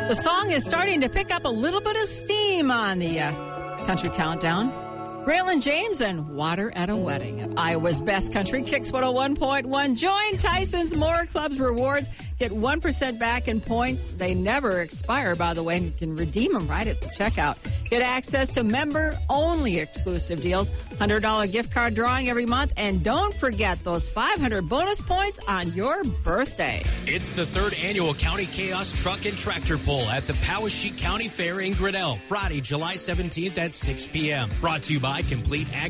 The song is starting to pick up a little bit of steam on the Country Countdown. Braylon James and Water at a Wedding. Iowa's Best Country, Kicks 101.1. Join Tyson's More Clubs rewards. Get 1% back in points. They never expire, by the way, and you can redeem them right at the checkout. Get access to member-only exclusive deals, $100 gift card drawing every month, and don't forget those 500 bonus points on your birthday. It's the 3rd annual County Chaos Truck and Tractor Pull at the Poweshiek County Fair in Grinnell, Friday, July 17th at 6 p.m. Brought to you by Complete Ag